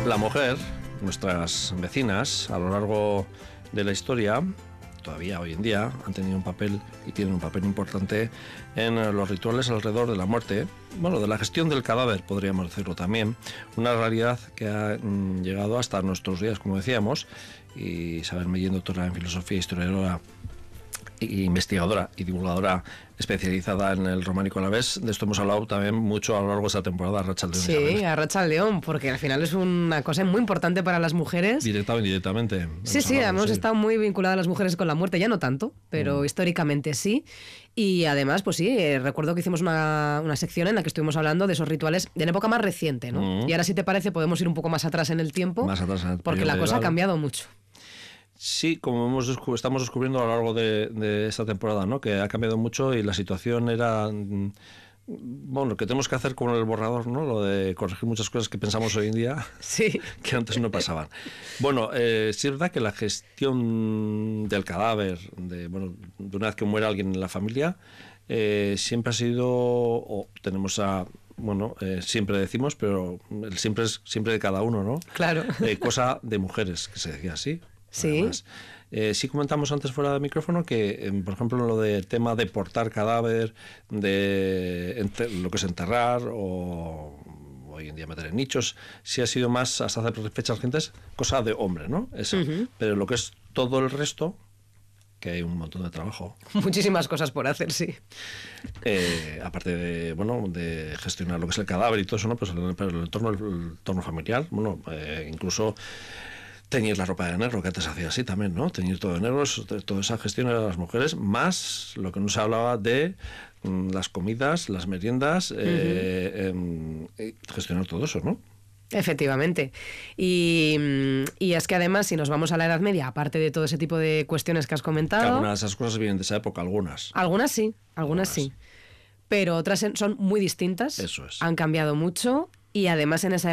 La mujer, nuestras vecinas, a lo largo de la historia, todavía hoy en día, han tenido un papel y tienen un papel importante en los rituales alrededor de la muerte, bueno, de la gestión del cadáver, podríamos decirlo también, una realidad que ha llegado hasta nuestros días, como decíamos, y Isabel Mellín, doctora en filosofía, historiadora, investigadora y divulgadora especializada en el románico alavés. De esto hemos hablado también mucho a lo largo de esta temporada, Arratsaldeon. Sí, Arratsaldeon, porque al final es una cosa muy importante para las mujeres. Directa o indirectamente. Sí, hemos estado muy vinculadas las mujeres con la muerte, ya no tanto, pero históricamente sí. Y además, pues sí, recuerdo que hicimos una sección en la que estuvimos hablando de esos rituales de la época más reciente, ¿no? Y ahora, si te parece, podemos ir un poco más atrás en el tiempo, más atrás en el porque la cosa ha cambiado mucho. Sí, como estamos descubriendo a lo largo de esta temporada, ¿no? Que ha cambiado mucho y la situación era... Bueno, lo que tenemos que hacer con el borrador, ¿no? Lo de corregir muchas cosas que pensamos hoy en día, sí, que antes no pasaban. Bueno, sí es verdad que la gestión del cadáver, de una vez que muere alguien en la familia, siempre ha sido, o tenemos a... siempre decimos, pero el siempre es siempre de cada uno, ¿no? Claro. Cosa de mujeres, que se decía así. Sí. Además, sí comentamos antes fuera del micrófono que, por ejemplo, lo del tema de portar cadáver, de lo que es enterrar o hoy en día meter en nichos, sí ha sido más, hasta hace fechas recientes, cosa de hombre, ¿no? Eso. Pero lo que es todo el resto, que hay un montón de trabajo. Muchísimas cosas por hacer, sí. Aparte de gestionar lo que es el cadáver y todo eso, ¿no? Pues el entorno familiar, incluso teñir la ropa de negro, que antes se hacía así también, ¿no? Teñir todo de negro, toda esa gestión era de las mujeres, más lo que no se hablaba de las comidas, las meriendas, gestionar todo eso, ¿no? Efectivamente. Y es que además, si nos vamos a la Edad Media, aparte de todo ese tipo de cuestiones que has comentado... Que algunas de esas cosas vienen de esa época, algunas. Algunas sí. Pero otras son muy distintas. Eso es. Han cambiado mucho y además en esa